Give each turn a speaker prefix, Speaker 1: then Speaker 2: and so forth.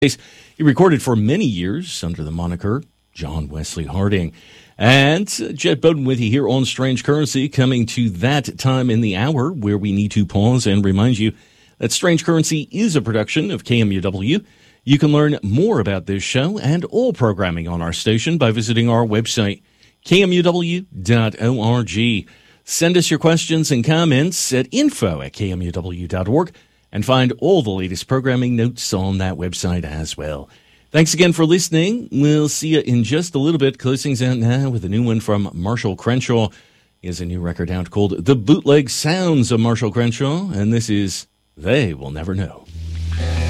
Speaker 1: He recorded for many years under the moniker John Wesley Harding. And Jet Bowden with you here on Strange Currency, coming to that time in the hour where we need to pause and remind you that Strange Currency is a production of KMUW. You can learn more about this show and all programming on our station by visiting our website, kmuw.org. Send us your questions and comments at info@kmuw.org and find all the latest programming notes on that website as well. Thanks again for listening. We'll see you in just a little bit. Closing's out now with a new one from Marshall Crenshaw. He has a new record out called The Bootleg Sounds of Marshall Crenshaw, and this is They Will Never Know.